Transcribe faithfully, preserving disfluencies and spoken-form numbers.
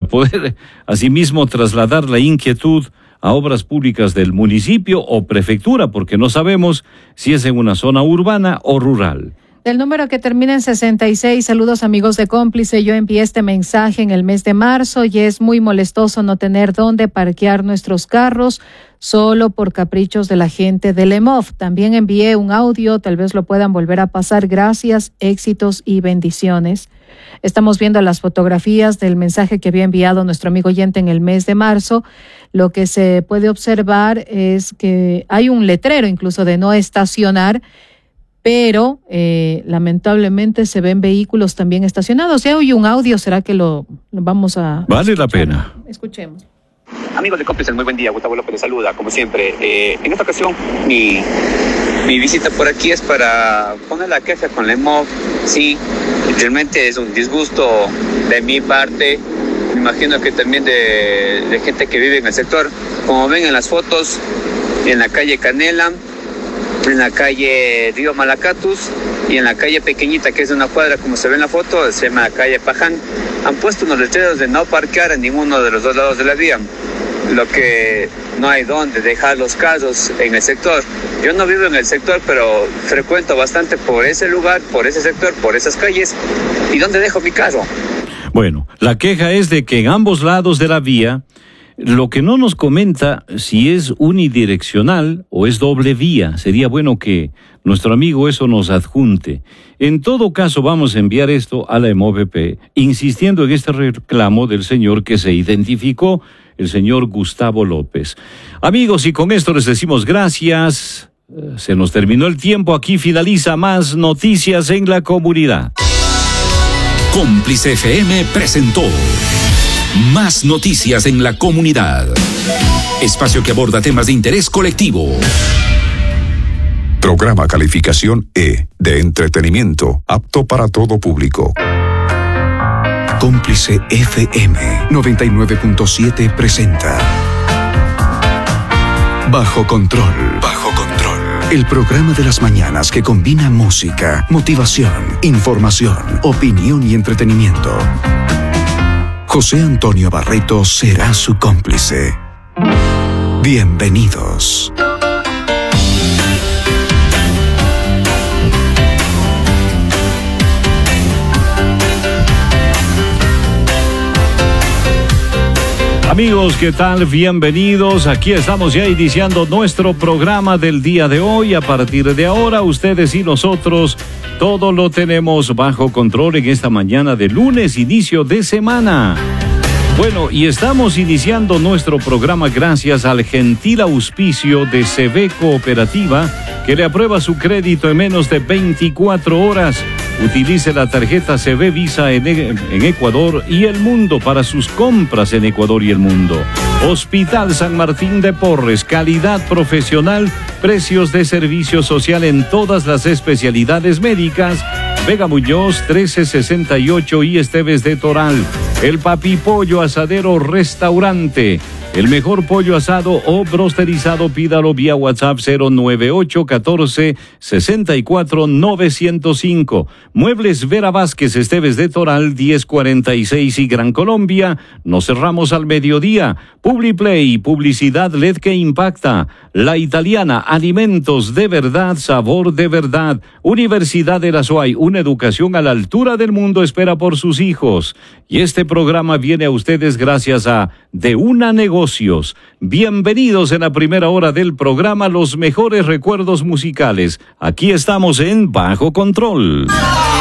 poder asimismo trasladar la inquietud a obras públicas del municipio o prefectura, porque no sabemos si es en una zona urbana o rural. Del número que termina en sesenta y seis, saludos amigos de Cómplice, yo envié este mensaje en el mes de marzo y es muy molestoso no tener dónde parquear nuestros carros solo por caprichos de la gente del E M O F. También envié un audio, tal vez lo puedan volver a pasar. Gracias, éxitos y bendiciones. Estamos viendo las fotografías del mensaje que había enviado nuestro amigo oyente en el mes de marzo. Lo que se puede observar es que hay un letrero incluso de no estacionar, pero eh, lamentablemente se ven vehículos también estacionados. Ya oí un audio, ¿será que lo, lo vamos a... Vale la pena. Escuchemos. Amigos de Cómplices, muy buen día. Gustavo López les saluda, como siempre. Eh, en esta ocasión, mi, mi visita por aquí es para poner la queja con la E M O F. Sí, realmente es un disgusto de mi parte. Me imagino que también de, de gente que vive en el sector. Como ven en las fotos, en la calle Canela, en la calle Río Malacatus y en la calle pequeñita que es de una cuadra, como se ve en la foto, se llama calle Paján, han puesto unos letreros de no parquear en ninguno de los dos lados de la vía, lo que no hay dónde dejar los carros en el sector. Yo no vivo en el sector, pero frecuento bastante por ese lugar, por ese sector, por esas calles. ¿Y dónde dejo mi carro? Bueno, la queja es de que en ambos lados de la vía, lo que no nos comenta si es unidireccional o es doble vía. Sería bueno que nuestro amigo eso nos adjunte. En todo caso, vamos a enviar esto a la E M O V P, insistiendo en este reclamo del señor que se identificó, el señor Gustavo López. Amigos, y con esto les decimos gracias. Se nos terminó el tiempo. Aquí finaliza Más Noticias en la Comunidad. Cómplice F M presentó Más Noticias en la Comunidad. Espacio que aborda temas de interés colectivo. Programa calificación E, de entretenimiento, apto para todo público. Cómplice F M noventa y nueve punto siete presenta Bajo Control. Bajo Control. El programa de las mañanas que combina música, motivación, información, opinión y entretenimiento. José Antonio Barreto será su cómplice. Bienvenidos. Amigos, ¿qué tal? Bienvenidos. Aquí estamos ya iniciando nuestro programa del día de hoy. A partir de ahora, ustedes y nosotros, todo lo tenemos bajo control en esta mañana de lunes, inicio de semana. Bueno, y estamos iniciando nuestro programa gracias al gentil auspicio de C B Cooperativa, que le aprueba su crédito en menos de veinticuatro horas. Utilice la tarjeta C B Visa en, en Ecuador y el mundo para sus compras en Ecuador y el mundo. Hospital San Martín de Porres, calidad profesional, precios de servicio social en todas las especialidades médicas. Vega Muñoz, trece sesenta y ocho y Esteves de Toral. El Papi Pollo Asadero Restaurante. El mejor pollo asado o brosterizado, pídalo vía WhatsApp cero nueve ocho uno cuatro seis cuatro nueve cero cinco. Muebles Vera Vázquez, Esteves de Toral, diez cuarenta y seis y Gran Colombia. Nos cerramos al mediodía. Publiplay, publicidad L E D que impacta. La Italiana, alimentos de verdad, sabor de verdad. Universidad de la S O A I, una educación a la altura del mundo espera por sus hijos. Y este programa viene a ustedes gracias a De Una Negocios. Bienvenidos en la primera hora del programa, los mejores recuerdos musicales. Aquí estamos en Bajo Control.